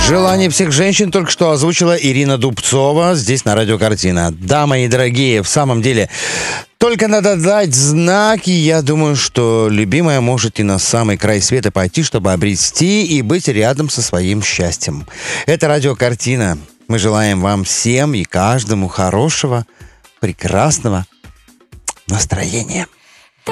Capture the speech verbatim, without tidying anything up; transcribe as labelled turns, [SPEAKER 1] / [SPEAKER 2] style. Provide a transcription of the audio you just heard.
[SPEAKER 1] Желание всех женщин только что озвучила Ирина Дубцова здесь на Радио Картина. Да, мои дорогие, в самом деле, только надо дать знак, и я думаю, что любимая может и на самый край света пойти, чтобы обрести и быть рядом со своим счастьем. Это Радио Картина. Мы желаем вам всем и каждому хорошего, прекрасного настроения.